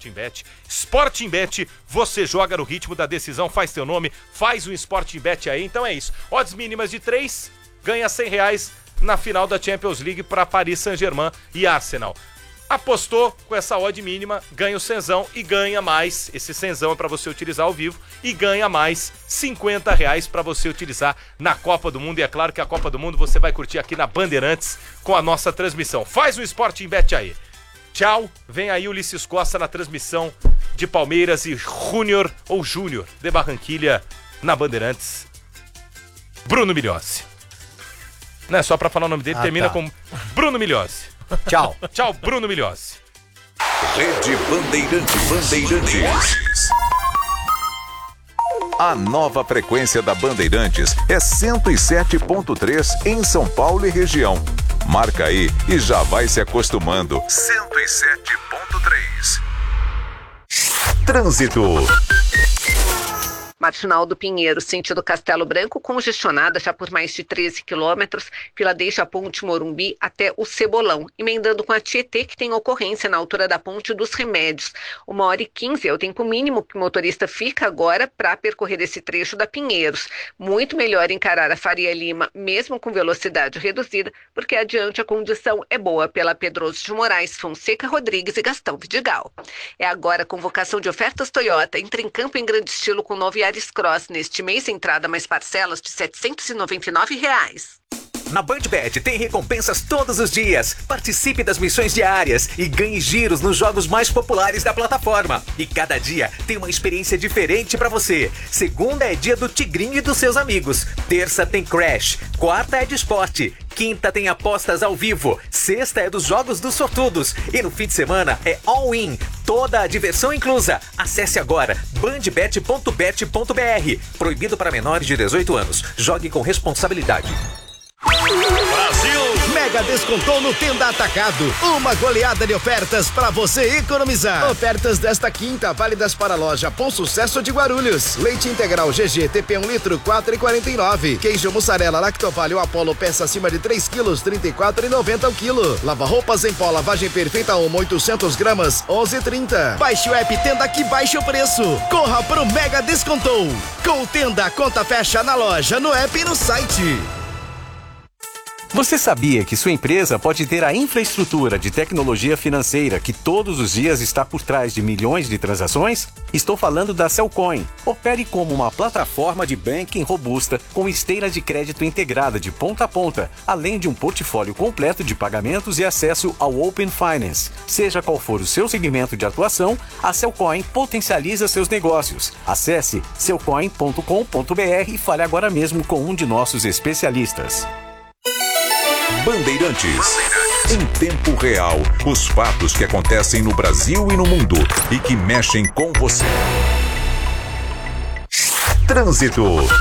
Sporting Bet. Sporting Bet, você joga no ritmo da decisão, faz teu nome, faz um Sporting Bet aí. Então é isso. Odds mínimas de 3, ganha R$100 na final da Champions League para Paris Saint-Germain e Arsenal. Apostou com essa odd mínima, ganha o cenzão e ganha mais. Esse cenzão é para você utilizar ao vivo e ganha mais R$50 para você utilizar na Copa do Mundo. E é claro que a Copa do Mundo você vai curtir aqui na Bandeirantes com a nossa transmissão. Faz um Sporting Bet aí. Tchau, vem aí o Ulisses Costa na transmissão de Palmeiras e Júnior de Barranquilha na Bandeirantes. Bruno Milhozzi. Não é só pra falar o nome dele, termina com Bruno Milhozzi. Tchau. Tchau, Bruno Milhozzi. Rede Bandeirantes. A nova frequência da Bandeirantes é 107.3 em São Paulo e região. Marca aí e já vai se acostumando. 107.3. Trânsito. Marginal do Pinheiro, sentido Castelo Branco, congestionada já por mais de 13 quilômetros, fila desde a Ponte Morumbi até o Cebolão, emendando com a Tietê, que tem ocorrência na altura da Ponte dos Remédios. 1h15 é o tempo mínimo que o motorista fica agora para percorrer esse trecho da Pinheiros. Muito melhor encarar a Faria Lima, mesmo com velocidade reduzida, porque adiante a condição é boa pela Pedroso de Moraes, Fonseca Rodrigues e Gastão Vidigal. É agora a convocação de ofertas Toyota. Entre em campo em grande estilo com o novo Yaris Cross. Neste mês, entrada mais parcelas de R$ 799. Na BandBet tem recompensas todos os dias. Participe das missões diárias e ganhe giros nos jogos mais populares da plataforma. E cada dia tem uma experiência diferente pra você. Segunda é dia do Tigrinho e dos seus amigos. Terça tem Crash. Quarta é de esporte. Quinta tem apostas ao vivo. Sexta é dos jogos dos sortudos. E no fim de semana é all-in. Toda a diversão inclusa. Acesse agora bandbet.bet.br. Proibido para menores de 18 anos. Jogue com responsabilidade. Brasil! Mega descontou no Tenda Atacado. Uma goleada de ofertas para você economizar. Ofertas desta quinta, válidas para a loja Bom Sucesso de Guarulhos. Leite integral GG TP 1 litro, 4,49. Queijo mussarela Lactovalho Apollo, peça acima de 3 quilos, 34,90 o quilo. Lava roupas em pó, lavagem perfeita 800 gramas, 11,30. Baixe o app Tenda que baixa o preço. Corra pro Mega Descontou. Com o Tenda, a conta fecha na loja, no app e no site. Você sabia que sua empresa pode ter a infraestrutura de tecnologia financeira que todos os dias está por trás de milhões de transações? Estou falando da Cellcoin. Opere como uma plataforma de banking robusta com esteira de crédito integrada de ponta a ponta, além de um portfólio completo de pagamentos e acesso ao Open Finance. Seja qual for o seu segmento de atuação, a Cellcoin potencializa seus negócios. Acesse cellcoin.com.br e fale agora mesmo com um de nossos especialistas. Bandeirantes. Em tempo real, os fatos que acontecem no Brasil e no mundo e que mexem com você. Trânsito.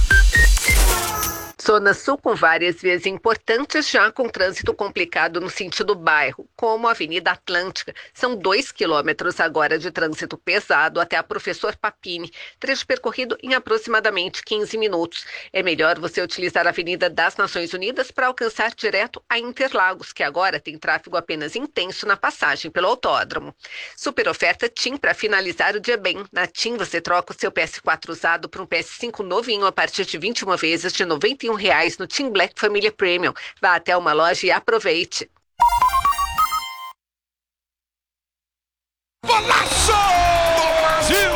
Zona Sul com várias vias importantes, já com trânsito complicado no sentido bairro, como a Avenida Atlântica. São 2 quilômetros agora de trânsito pesado até a Professor Papini, trecho percorrido em aproximadamente 15 minutos. É melhor você utilizar a Avenida das Nações Unidas para alcançar direto a Interlagos, que agora tem tráfego apenas intenso na passagem pelo autódromo. Super oferta TIM para finalizar o dia bem. Na TIM você troca o seu PS4 usado por um PS5 novinho a partir de 21 vezes de R$ 91 no TIM Black Família Premium. Vá até uma loja e aproveite. Golaço do Brasil!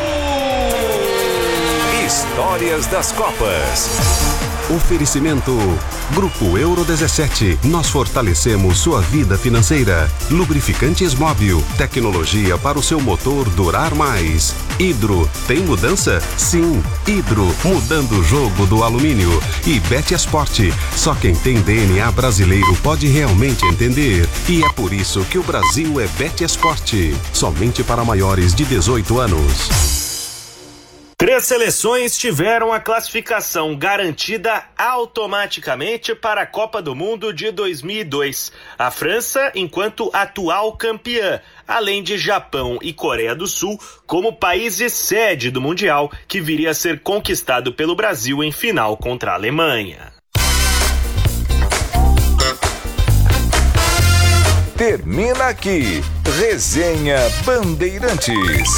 Histórias das Copas. Oferecimento Grupo Euro 17. Nós fortalecemos sua vida financeira. Lubrificantes Móbil. Tecnologia para o seu motor durar mais. Hidro. Tem mudança? Sim. Hidro. Mudando o jogo do alumínio. E Bet Esporte. Só quem tem DNA brasileiro pode realmente entender. E é por isso que o Brasil é Bet Esporte. Somente para maiores de 18 anos. 3 seleções tiveram a classificação garantida automaticamente para a Copa do Mundo de 2002. A França, enquanto atual campeã, além de Japão e Coreia do Sul como países sede do Mundial, que viria a ser conquistado pelo Brasil em final contra a Alemanha. Termina aqui. Resenha Bandeirantes.